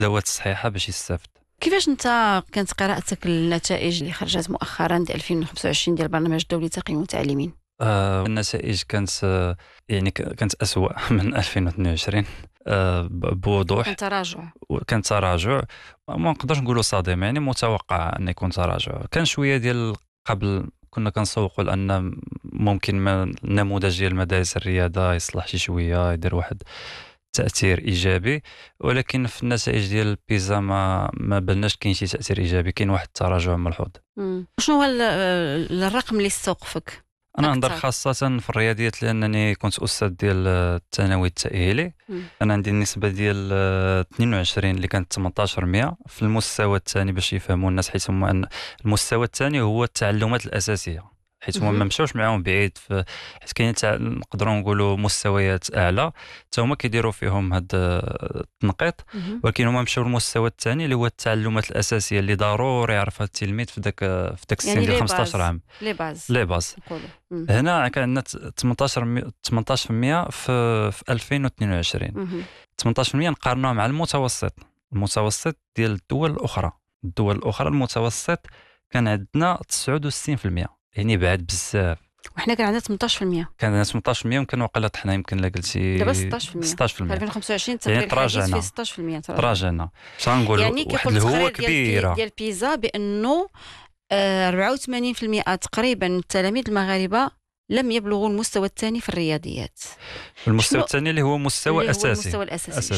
الادوات الصحيحه باش يستافد. كيفاش انت كانت قراءتك للنتائج اللي خرجت مؤخرا ديال 2025 ديال البرنامج الدولي لتقييم المتعلمين؟ النتائج كانت يعني كانت أسوأ من 2022 بوضوح. كان تراجع ما نقدرش نقولوا صادم، يعني متوقع أن يكون تراجع. كان شوية ديال قبل كنا كنسوقوا لأن ممكن ما النموذج ديال مدارس الرياضة يصلح شي شوية، يدير واحد تأثير إيجابي، ولكن في النتائج ديال البيزا ما بلناش كاين شي تأثير إيجابي، كاين واحد التراجع ملحوظ. شنو هو الرقم اللي استوقفك؟ أنا نهضر خاصة في الرياضيات لأنني كنت أستاذ ديال الثانوي التأهيلي. أنا عندي النسبة ديال 22 اللي كانت 18% في المستوى الثاني باش يفهموا الناس، حيث هما أن المستوى الثاني هو التعلمات الأساسية، حيث هما ما مشاوش معاهم بعيد، حيت كاين نقدروا نقولوا مستويات أعلى حتى هما كيديروا فيهم هاد التنقيط، ولكن هما مشاو للمستوى الثاني اللي هو التعلمات الأساسية اللي ضروري يعرفها التلميذ في داك السن يعني ديال 15 عام. لي باز. هنا كان عندنا 18% في 2022. 18% نقارنوها مع المتوسط ديال الدول الأخرى المتوسط كان عندنا 69%، يعني بعد بزاف. وحنا كان عندنا 18%. كان عندنا 18% يمكن وقيلا طحنا، يمكن لا قلتي دابا 16%. 2025 التقرير الحديث فيه 16%. تراجعنا. شنقولوا يعني واحد الهوة كبيرة ديال بيزا بأنه 84% تقريبا التلاميذ المغاربة لم يبلغوا المستوى الثاني في الرياضيات. المستوى الثاني اللي هو مستوى أساسي. المستوى الأساسي.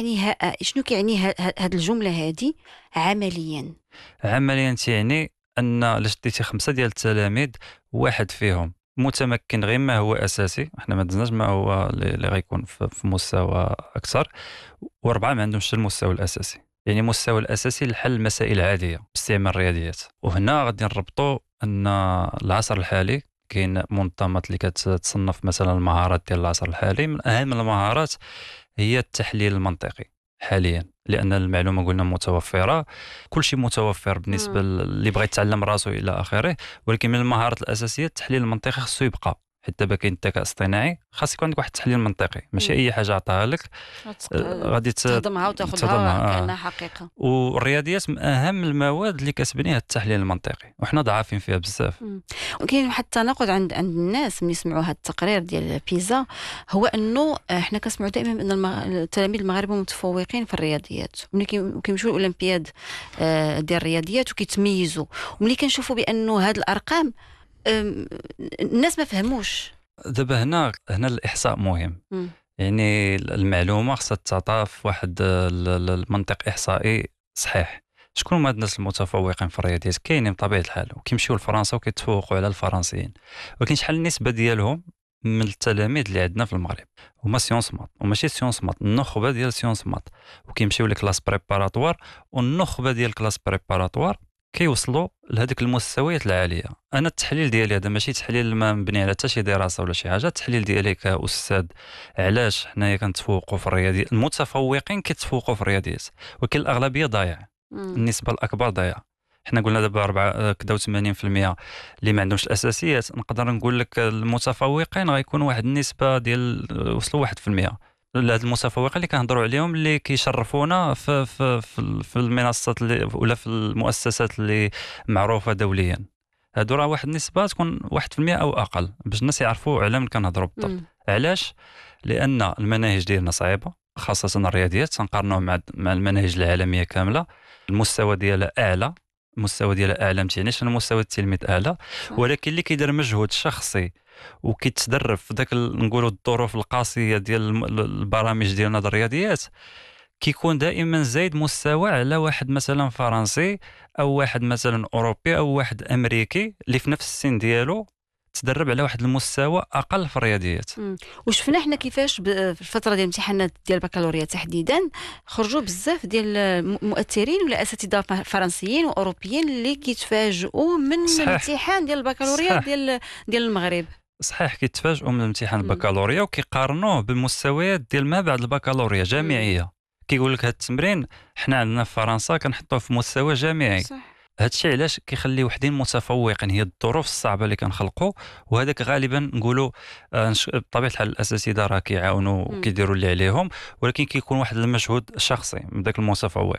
شنو كيعني هذه الجملة هذه عمليا؟ عمليا تعني أن إلا شديتي 5 ديال التلاميذ، واحد فيهم متمكن غير ما هو أساسي، احنا ما دزناش ما هو اللي غيكون في مستوى أكثر، وأربعة ما عندهمش المستوى الأساسي. يعني المستوى الأساسي لحل المسائل العادية باستعمال الرياضيات. وهنا غادي نربطوا أن العصر الحالي كاين منظمات اللي كتصنف مثلا المهارات ديال العصر الحالي. من أهم المهارات هي التحليل المنطقي حاليا، لأن المعلومة قلنا متوفرة، كل شيء متوفر بالنسبة اللي بغى يتعلم راسه إلى آخره، ولكن من المهارات الأساسية التحليل المنطقي خصو يبقى. حتى دابا كاين الذكاء الاصطناعي، خاص يكون عندك واحد التحليل منطقي، ماشي اي حاجه عطاها لك غادي تهضمها وتاخذها كانها حقيقه. والرياضيات من اهم المواد اللي كتبنيها التحليل المنطقي، وحنا ضعافين فيها بزاف. وكاين واحد التناقض عند الناس ملي يسمعوا هذا التقرير ديال بيزا، هو انه حنا كنسمعوا دائما ان التلاميذ المغاربه متفوقين في الرياضيات، وملي كيمشيو الاولمبياد ديال الرياضيات وكيتميزوا، وملي كنشوفوا بانه هذه الارقام الناس ما فهموش. دابا هنا الإحصاء مهم. يعني المعلومة خصها تعطى في واحد المنطق إحصائي صحيح. شكون هما الناس المتفوقين في الرياضيات؟ كاينين بطبيعة الحال، وكيمشيو لفرنسا وكيتفوقوا على الفرنسيين، ولكن شحال النسبة ديالهم من التلاميذ اللي عندنا في المغرب هما سيونس مات، وماشي سيونس مات، النخبة ديال سيونس مات، وكيمشيو لكلاس بريباراتوار، والنخبة ديال كلاس بريباراتوار كيوصلوا لهذيك المستويات العاليه. انا التحليل ديالي هذا ماشي تحليل ما مبني على حتى شي دراسه ولا شي حاجه، التحليل ديالي كاستاذ علاش حنايا كنتفوقوا في الرياضيات، المتفوقين كيتفوقوا في الرياضيات، ولكن الاغلبيه ضايعه، النسبه الاكبر ضايعه. حنا قلنا دابا 84% اللي ما عندهمش الاساسيات. نقدر نقول لك المتفوقين غيكون واحد النسبه ديال وصلوا 1%. هاد المتفوقين اللي كنهضروا عليهم اللي كيشرفونا في المنصات ولا في المؤسسات اللي معروفه دوليا، هادو راه واحد النسبه تكون 1% او اقل، باش الناس يعرفوا على من كنهضروا بالضبط. علاش؟ لان المناهج ديالنا صعيبه، خاصه الرياضيات تنقارنوها مع المناهج العالميه كامله. المستوى ديالها اعلى، ما تعنيش ان مستوى التلميذ اعلى، ولكن اللي كيدير مجهود شخصي وكيتدرب في داك نقولوا الظروف القاسيه ديال البرامج ديالنا الرياضيات، كيكون دائما زايد مستوى على واحد مثلا فرنسي او واحد مثلا اوروبي او واحد امريكي اللي في نفس السن ديالو تدرب على واحد المستوى اقل في الرياضيات. وشفنا حنا كيفاش في الفتره ديال الامتحانات ديال البكالوريا تحديدا خرجوا بزاف ديال المؤثرين ولا اساتذه فرنسيين واوروبيين اللي كيتفاجئوا من الامتحان ديال البكالوريا ديال المغرب. صحيح، كيتفاجئوا من امتحان البكالوريا وكيقارنوه بالمستويات ديال ما بعد البكالوريا جامعيه. كيقول لك هذا التمرين حنا عندنا في فرنسا كنحطوه في مستوى جامعي. صح. هادشي علاش كيخلي وحدين متفوقين هي الظروف الصعبه اللي كنخلقوا، وهذاك غالبا نقولوا بطبيعه الحال الاساتذه راه كيعاونوا وكيديروا اللي عليهم، ولكن كيكون واحد المجهود شخصي من ذاك المتفوق.